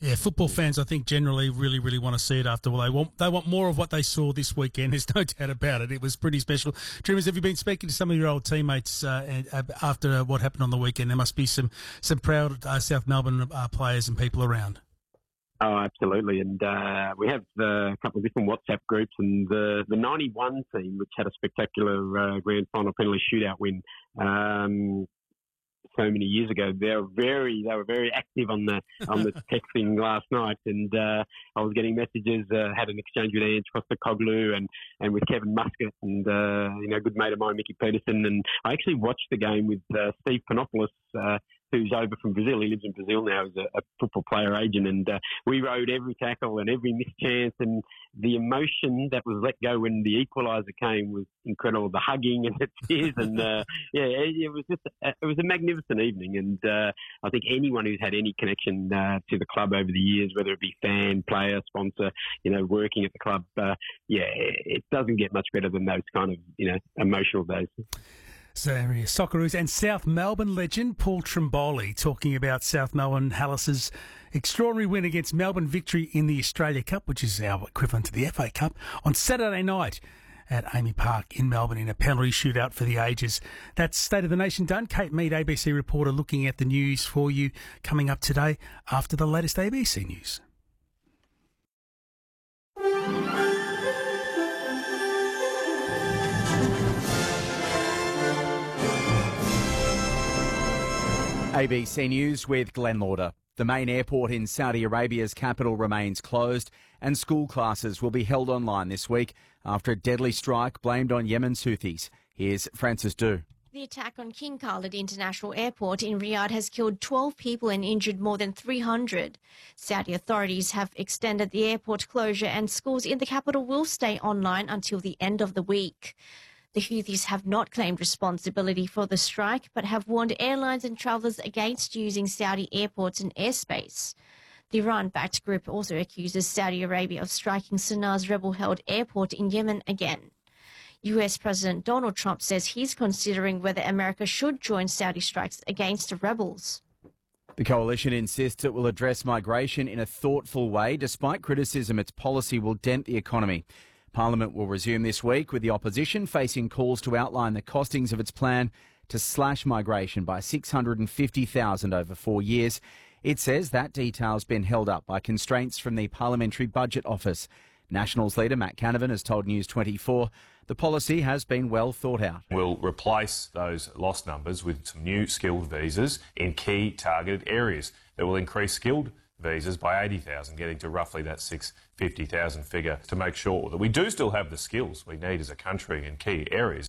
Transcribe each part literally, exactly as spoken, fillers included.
Yeah, football fans, I think, generally really, really want to see it after all. They want they want more of what they saw this weekend. There's no doubt about it. It was pretty special. Dreamers, have you been speaking to some of your old teammates uh, after what happened on the weekend? There must be some, some proud uh, South Melbourne uh, players and people around. Oh, absolutely. And uh, we have uh, a couple of different WhatsApp groups, and the, the ninety-one team, which had a spectacular uh, grand final penalty shootout win um, so many years ago, they were very they were very active on the on the texting last night, and uh, I was getting messages. Uh, had an exchange with Ange Postecoglou and, and with Kevin Muscat, and uh, you know, a good mate of mine, Mickey Peterson, and I actually watched the game with uh, Steve Panopoulos, uh, who's over from Brazil. He lives in Brazil now as a, a football player agent, and uh, we rode every tackle and every missed chance, and the emotion that was let go when the equaliser came was incredible. The hugging and the tears, and uh, yeah, it, it was just a, it was a magnificent evening. And uh, I think anyone who's had any connection uh, to the club over the years, whether it be fan, player, sponsor, you know, working at the club, uh, yeah, it doesn't get much better than those kind of, you know, emotional days. So, Socceroos and South Melbourne legend Paul Trimboli talking about South Melbourne Hallis's extraordinary win against Melbourne Victory in the Australia Cup, which is our equivalent to the F A Cup, on Saturday night at Amy Park in Melbourne in a penalty shootout for the ages. That's State of the Nation done. Kate Mead, A B C reporter, looking at the news for you coming up today after the latest A B C news. A B C News with Glenn Lauder. The main airport in Saudi Arabia's capital remains closed, and school classes will be held online this week after a deadly strike blamed on Yemen's Houthis. Here's Francis Du. The attack on King Khalid International Airport in Riyadh has killed twelve people and injured more than three hundred. Saudi authorities have extended the airport closure, and schools in the capital will stay online until the end of the week. The Houthis have not claimed responsibility for the strike, but have warned airlines and travellers against using Saudi airports and airspace. The Iran-backed group also accuses Saudi Arabia of striking Sanaa's rebel-held airport in Yemen again. U S President Donald Trump says he's considering whether America should join Saudi strikes against the rebels. The coalition insists it will address migration in a thoughtful way, despite criticism its policy will dent the economy. Parliament will resume this week, with the opposition facing calls to outline the costings of its plan to slash migration by six hundred fifty thousand over four years. It says that detail's been held up by constraints from the Parliamentary Budget Office. Nationals leader Matt Canavan has told News twenty-four the policy has been well thought out. We'll replace those lost numbers with some new skilled visas in key targeted areas that will increase skilled visas by eighty thousand, getting to roughly that six hundred fifty thousand figure, to make sure that we do still have the skills we need as a country in key areas.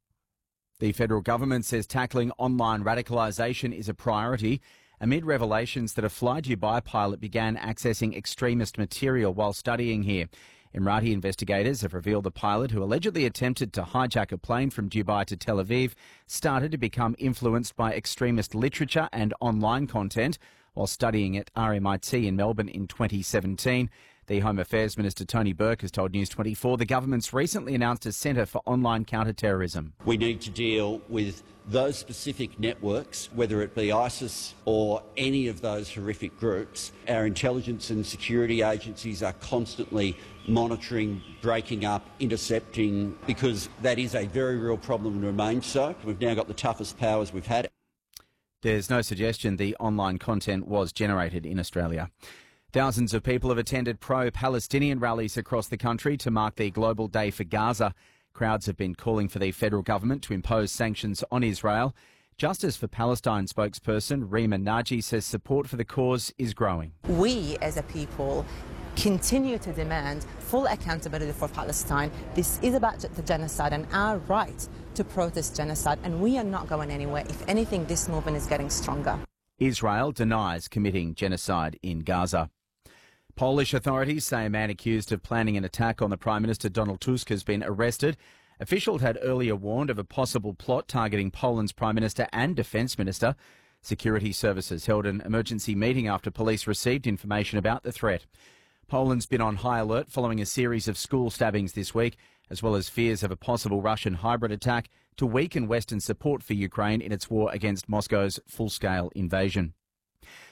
The federal government says tackling online radicalisation is a priority amid revelations that a Fly Dubai pilot began accessing extremist material while studying here. Emirati investigators have revealed the pilot, who allegedly attempted to hijack a plane from Dubai to Tel Aviv, started to become influenced by extremist literature and online content while studying at R M I T in Melbourne in twenty seventeen. The Home Affairs Minister Tony Burke has told News twenty-four the government's recently announced a centre for online counter-terrorism. We need to deal with those specific networks, whether it be ISIS or any of those horrific groups. Our intelligence and security agencies are constantly monitoring, breaking up, intercepting, because that is a very real problem and remains so. We've now got the toughest powers we've had. There's no suggestion the online content was generated in Australia. Thousands of people have attended pro-Palestinian rallies across the country to mark the Global Day for Gaza. Crowds have been calling for the federal government to impose sanctions on Israel. Justice for Palestine spokesperson Rima Naji says support for the cause is growing. We as a people continue to demand full accountability for Palestine. This is about the genocide and our right to protest genocide, and we are not going anywhere. If anything, this movement is getting stronger. Israel denies committing genocide in Gaza. Polish authorities say a man accused of planning an attack on the Prime Minister Donald Tusk has been arrested. Officials had earlier warned of a possible plot targeting Poland's Prime Minister and Defence Minister. Security services held an emergency meeting after police received information about the threat. Poland's been on high alert following a series of school stabbings this week, as well as fears of a possible Russian hybrid attack to weaken Western support for Ukraine in its war against Moscow's full-scale invasion.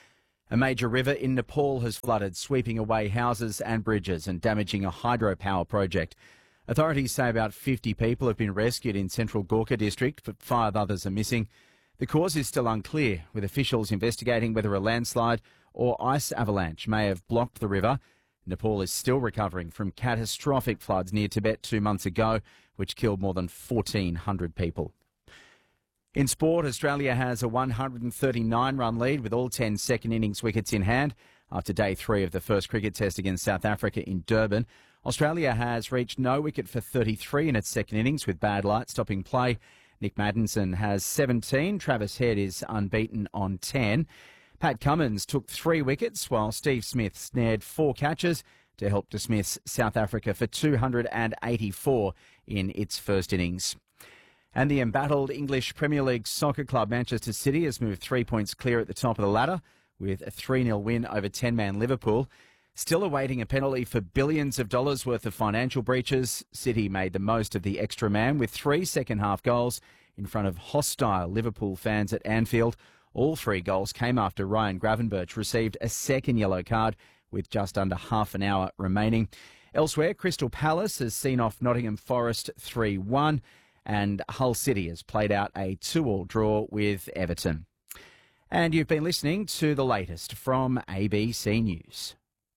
A major river in Nepal has flooded, sweeping away houses and bridges and damaging a hydropower project. Authorities say about fifty people have been rescued in central Gorkha district, but five others are missing. The cause is still unclear, with officials investigating whether a landslide or ice avalanche may have blocked the river. Nepal is still recovering from catastrophic floods near Tibet two months ago, which killed more than fourteen hundred people. In sport, Australia has a one hundred thirty-nine run lead with all ten second innings wickets in hand after day three of the first cricket test against South Africa in Durban. Australia has reached no wicket for thirty-three in its second innings with bad light stopping play. Nick Maddinson has seventeen. Travis Head is unbeaten on ten. Pat Cummins took three wickets while Steve Smith snared four catches to help dismiss South Africa for two hundred eighty-four in its first innings. And the embattled English Premier League soccer club Manchester City has moved three points clear at the top of the ladder with a three nil win over ten-man Liverpool. Still awaiting a penalty for billions of dollars worth of financial breaches, City made the most of the extra man with three second-half goals in front of hostile Liverpool fans at Anfield. All three goals came after Ryan Gravenberch received a second yellow card with just under half an hour remaining. Elsewhere, Crystal Palace has seen off Nottingham Forest three one. And Hull City has played out a two all draw with Everton. And you've been listening to the latest from A B C News.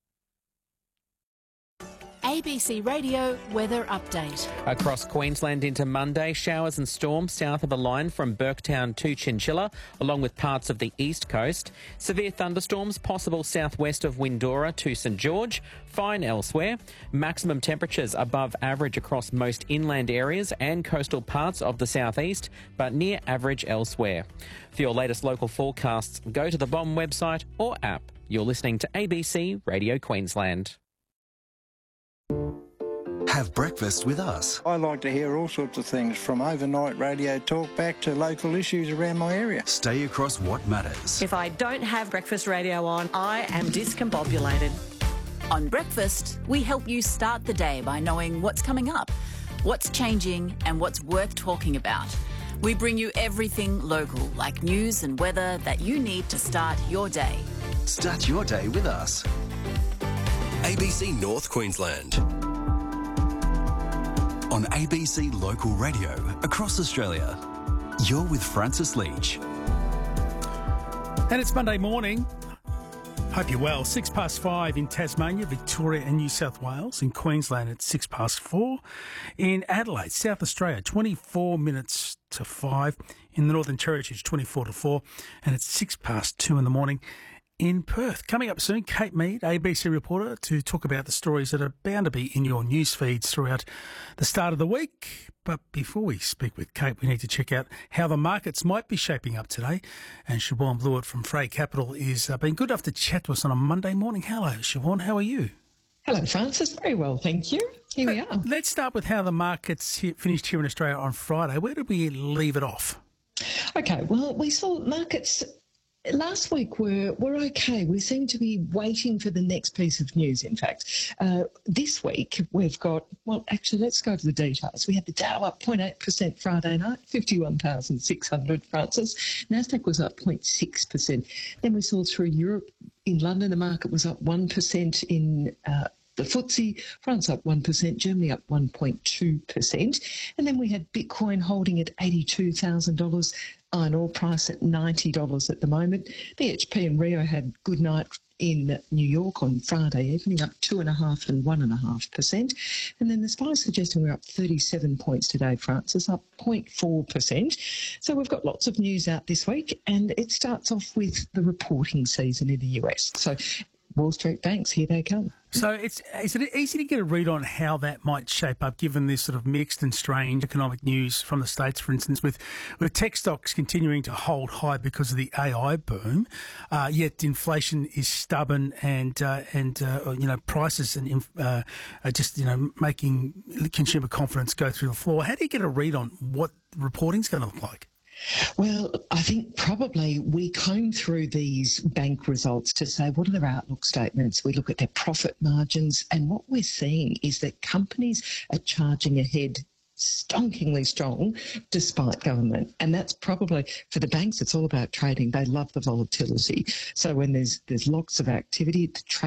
A B C Radio Weather Update. Across Queensland into Monday, showers and storms south of the line from Burketown to Chinchilla, along with parts of the east coast. Severe thunderstorms possible southwest of Windora to St George. Fine elsewhere. Maximum temperatures above average across most inland areas and coastal parts of the southeast, but near average elsewhere. For your latest local forecasts, go to the B O M website or app. You're listening to A B C Radio Queensland. Have breakfast with us. I like to hear all sorts of things, from overnight radio talk back to local issues around my area. Stay across what matters. If I don't have breakfast radio on, I am discombobulated. On Breakfast, we help you start the day by knowing what's coming up, what's changing and what's worth talking about. We bring you everything local, like news and weather that you need to start your day. Start your day with us. A B C North Queensland. On A B C Local Radio across Australia. You're with Francis Leach. And it's Monday morning. Hope you're well. Six past five in Tasmania, Victoria and New South Wales. In Queensland, it's six past four. In Adelaide, South Australia, twenty-four minutes to five. In the Northern Territory, it's twenty-four to four. And it's six past two in the morning in Perth. Coming up soon, Kate Mead, A B C reporter, to talk about the stories that are bound to be in your news feeds throughout the start of the week. But before we speak with Kate, we need to check out how the markets might be shaping up today. And Siobhan Blewett from Frey Capital is uh, been good enough to chat to us on a Monday morning. Hello, Siobhan. How are you? Hello, Francis. Very well, thank you. Here we are. Let's start with how the markets here, finished here in Australia on Friday. Where did we leave it off? Okay, well, we saw markets last week were, were okay. We seem to be waiting for the next piece of news, in fact. Uh, this week, we've got, well, actually, let's go to the details. We had the Dow up zero point eight percent Friday night, fifty-one thousand six hundred, Francis. Nasdaq was up zero point six percent. Then we saw through Europe, in London, the market was up one percent in uh, the F T S E, France up one percent, Germany up one point two percent. And then we had Bitcoin holding at eighty-two thousand dollars, iron ore price at ninety dollars at the moment. B H P and Rio had good night in New York on Friday evening, up two and a half and one and a half percent. And then the S P Y suggesting we're up thirty-seven points today, Francis, up zero point four percent. So we've got lots of news out this week, and it starts off with the reporting season in the U S. So Wall Street banks, here they come. So it's is it easy to get a read on how that might shape up, given this sort of mixed and strange economic news from the States, for instance, with, with tech stocks continuing to hold high because of the A I boom, uh, yet inflation is stubborn and uh, and uh, you know prices and uh, are just you know making consumer confidence go through the floor. How do you get a read on what reporting's going to look like? Well, I think probably we comb through these bank results to say, what are their outlook statements? We look at their profit margins, and what we're seeing is that companies are charging ahead stonkingly strong despite government. And that's probably, for the banks, it's all about trading. They love the volatility. So when there's there's lots of activity, the